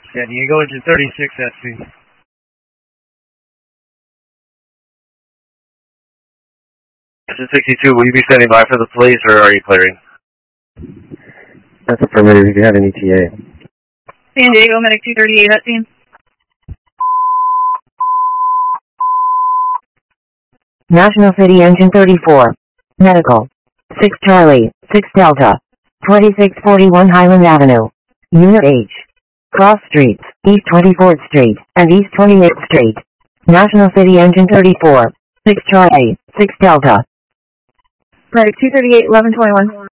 San Diego, engine 36 at sea. Engine 62, will you be standing by for the police or are you clearing? That's affirmative if you have an ETA. San Diego, medic 238 at scene. National City Engine 34. Medical. 6 Charlie, 6 Delta. 2641 Highland Avenue. Unit H. Cross Streets, East 24th Street, and East 28th Street. National City Engine 34. 6 Charlie, 6 Delta. Medic 238, 1121.